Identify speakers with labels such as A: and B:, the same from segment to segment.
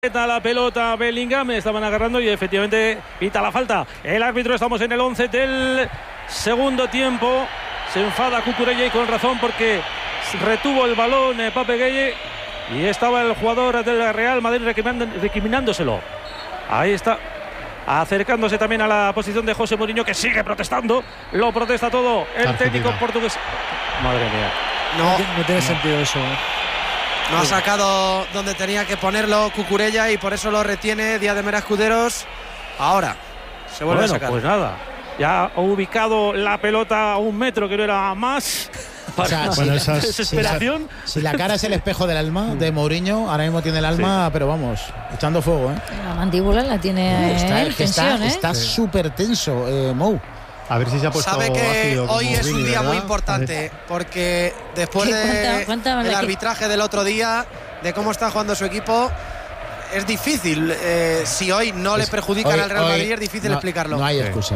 A: La pelota Bellingham, estaban agarrando y efectivamente pita la falta. El árbitro, estamos en el 11 del segundo tiempo. Se enfada Cucurella y con razón porque retuvo el balón Pape Gueye y estaba el jugador del Real Madrid recriminándoselo. Ahí está, acercándose también a la posición de José Mourinho, que sigue protestando. Lo protesta todo el técnico portugués. Madre mía.
B: No tiene sentido eso.
C: No ha sacado donde tenía que ponerlo Cucurella y por eso lo retiene Díaz de Mera Escuderos. Ahora se vuelve a sacar.
A: Pues nada, ya ha ubicado la pelota a 1 metro, que no era más.
D: O sea,
A: Desesperación.
D: Si la cara es el espejo del alma de Mourinho, ahora mismo tiene el alma, pero vamos, echando fuego,
E: La mandíbula la tiene
D: está súper tenso, Mou.
F: A ver si se ha puesto.
C: Sabe que hoy es un día muy importante, porque después del arbitraje del otro día, de cómo está jugando su equipo, es difícil. Si hoy no le perjudican al Real Madrid, es difícil explicarlo.
D: No hay excusa.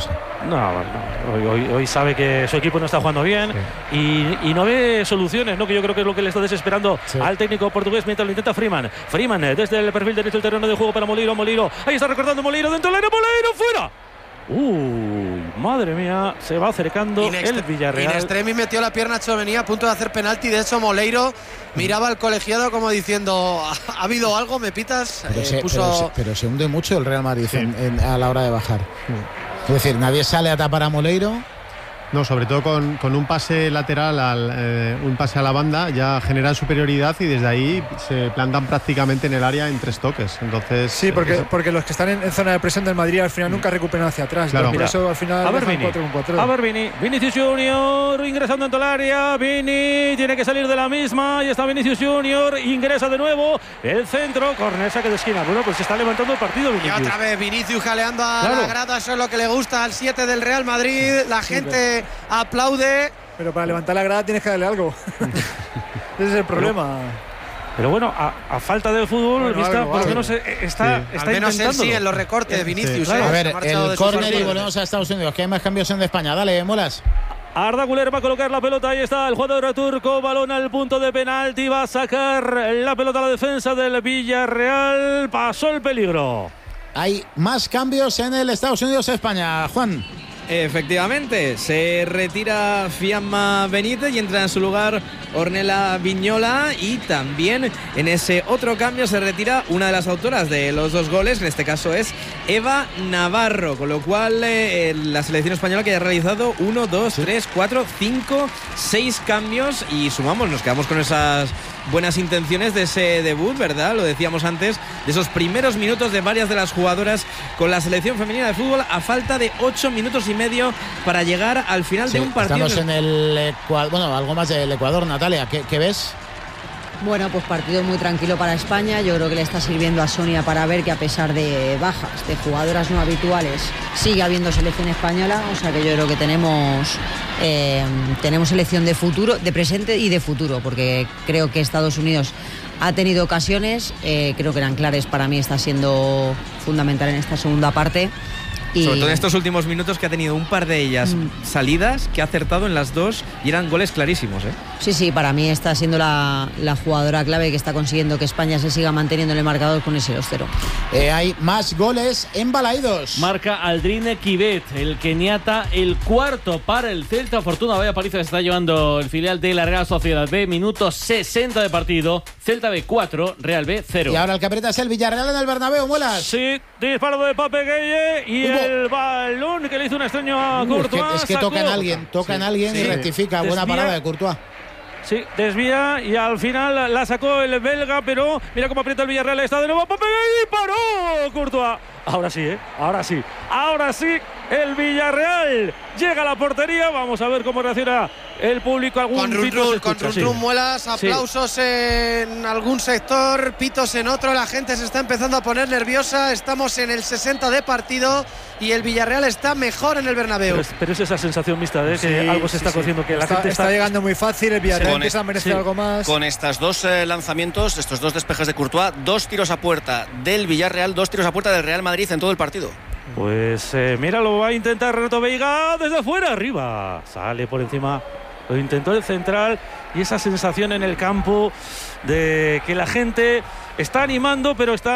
A: Hoy sabe que su equipo no está jugando bien y no ve soluciones, ¿no? Que yo creo que es lo que le está desesperando al técnico portugués mientras lo intenta Freeman. Freeman desde el perfil derecho del terreno de juego para Moleiro. Ahí está recortando Moleiro dentro del área. Moleiro fuera. Madre mía, se va acercando el Villarreal.
C: In extremis metió la pierna Tchouaméni a punto de hacer penalti. De hecho, Moleiro miraba al colegiado como diciendo: ¿ha habido algo? ¿Me pitas?
D: Pero se hunde mucho el Real Madrid a la hora de bajar. Es decir, nadie sale a tapar a Moleiro.
F: No, sobre todo con un pase lateral, un pase a la banda, ya generan superioridad y desde ahí se plantan prácticamente en el área en 3 toques. Entonces,
B: sí, porque los que están en zona de presión del Madrid al final nunca recuperan hacia atrás.
F: Claro.
B: Por eso al final
A: a ver, Vinicius Junior ingresando dentro del área. Vini tiene que salir de la misma. Y está Vinicius Junior, ingresa de nuevo. El centro, córner, saque de esquina. Bueno, pues se está levantando el partido Vinicius.
C: Y otra vez Vinicius jaleando a la grada. Eso es lo que le gusta al 7 del Real Madrid. La gente aplaude.
B: Pero para levantar la grada tienes que darle algo. Ese es el problema.
A: Pero bueno, a falta del fútbol, por lo menos está
C: al menos él sí en los recortes, Vinicius.
D: A ver, el córner y volvemos a Estados Unidos, que hay más cambios en de España. Dale, Molas.
A: Arda Güler va a colocar la pelota, ahí está el jugador turco, balón al punto de penalti, va a sacar la pelota a la defensa del Villarreal, pasó el peligro.
D: Hay más cambios en el Estados Unidos-España, Juan.
G: Efectivamente, se retira Fiamma Benítez y entra en su lugar Ornella Vignola, y también en ese otro cambio se retira una de las autoras de los 2 goles, en este caso es Eva Navarro, con lo cual la selección española que haya realizado 1, 2, 3, 4, 5, 6 cambios y sumamos, nos quedamos con esas buenas intenciones de ese debut, ¿verdad? Lo decíamos antes, de esos primeros minutos de varias de las jugadodoras con la selección femenina de fútbol a falta de 8 minutos y medio para llegar al final de un partido.
D: Estamos en el Ecuador, bueno, algo más del Ecuador, Natalia, ¿qué ves?
H: Bueno, pues partido muy tranquilo para España. Yo creo que le está sirviendo a Sonia para ver que a pesar de bajas, de jugadoras no habituales, sigue habiendo selección española. O sea que yo creo que tenemos selección de futuro, de presente y de futuro, porque creo que Estados Unidos ha tenido ocasiones, creo que eran claras. Para mí está siendo fundamental en esta segunda parte.
G: Sobre todo en estos últimos minutos, que ha tenido un par de ellas salidas que ha acertado en las 2 y eran goles clarísimos, ¿eh?
H: Sí, para mí está siendo la jugadora clave que está consiguiendo que España se siga manteniendo en el marcador con ese 2-0.
D: Hay más goles en Balaidos.
I: Marca Aldrine Kibet, el keniata, el 4 para el Celta. Fortuna, vaya paliza que se está llevando el filial de la Real Sociedad B. Minuto 60 de partido. Celta B 4, Real B 0.
D: Y ahora el que aprieta es el Villarreal en el Bernabéu, Muelas.
A: Sí, disparo de Pape Gueye y el balón que le hizo un extraño a Courtois.
D: Es que toca en alguien y rectifica. Buena parada de Courtois.
A: Sí, desvía y al final la sacó el belga, pero mira cómo aprieta el Villarreal. Está de nuevo Pape Gueye y paró Courtois. Ahora sí, el Villarreal llega a la portería. Vamos a ver cómo reacciona el público.
C: Con Run, Muelas, aplausos en algún sector, pitos en otro. La gente se está empezando a poner nerviosa. Estamos en el 60 de partido y el Villarreal está mejor en el Bernabéu.
A: Pero es esa sensación mixta de que algo se está cociendo, que la gente
B: está llegando muy fácil. El Villarreal empieza a merecer algo más.
J: Con estos 2 lanzamientos, estos 2 despejes de Courtois, 2 tiros a puerta del Villarreal, 2 tiros a puerta del Real Madrid en todo el partido.
A: Pues mira, lo va a intentar Renato Veiga desde fuera, arriba. Sale por encima, lo intentó el central, y esa sensación en el campo de que la gente está animando, pero está